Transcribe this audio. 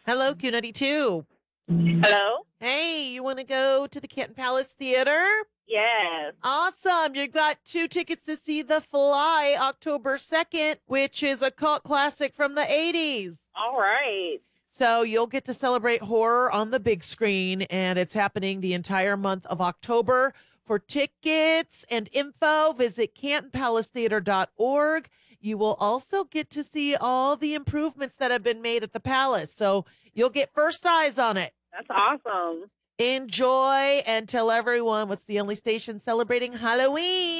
Hello, Q92. Hello? Hey, you want to go to the Canton Palace Theater? Yes. Awesome. You've got 2 tickets to see The Fly October 2nd, which is a cult classic from the 80s. All right. So you'll get to celebrate horror on the big screen, and it's happening the entire month of October. For tickets and info, visit cantonpalacetheater.org. You will also get to see all the improvements that have been made at the palace. So you'll get first eyes on it. That's awesome. Enjoy and tell everyone what's the only station celebrating Halloween.